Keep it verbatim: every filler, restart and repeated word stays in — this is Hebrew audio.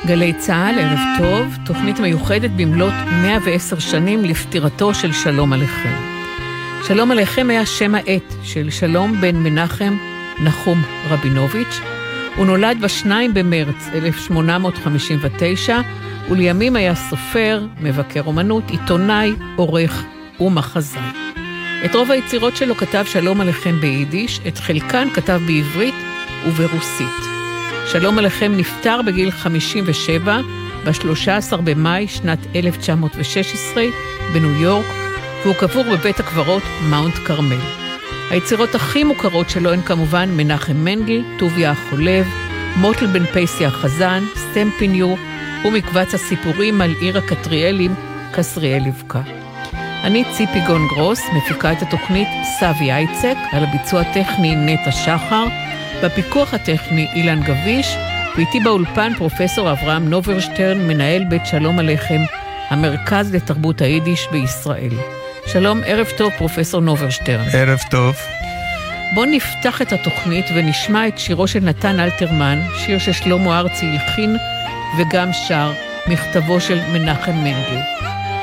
גלי צהל, ערב טוב, תוכנית מיוחדת במלאת מאה ועשר שנים לפטירתו של שלום עליכם. שלום עליכם היה שם העט של שלום בן מנחם נחום רבינוביץ'. הוא נולד בשניים במרץ אלף שמונה מאות חמישים ותשע, ולימים היה סופר, מבקר אומנות, עיתונאי, עורך ומחזאי. את רוב היצירות שלו כתב שלום עליכם ביידיש, את חלקן כתב בעברית וברוסית. שלום עליכם נפטר בגיל חמישים ושבע, ב-שלושה עשר במאי שנת אלף תשע מאות ושש עשרה בניו יורק, והוא קבור בבית הקברות מאונט קרמל. היצירות הכי מוכרות שלו הן כמובן מנחם מנדל, טוביה החולב, מוטל בן פייסי החזן, סטמפיניו, ומקבץ הסיפורים על עיר הקטריאלים, קסריאל לבקה. אני ציפי גון גרוס, מפיקה את התוכנית סבי אייצק, על הביצוע הטכני נטע שחר, בפיקוח הטכני אילן גביש, ואיתי באולפן פרופסור אברהם נוברשטרן, מנהל בית שלום עליכם, המרכז לתרבות היידיש בישראל. שלום, ערב טוב פרופסור נוברשטרן. ערב טוב. בוא נפתח את התוכנית ונשמע את שירו של נתן אלתרמן, שיר ששלמה ארצי הלחין וגם שר, מכתבו של מנחם מנדל.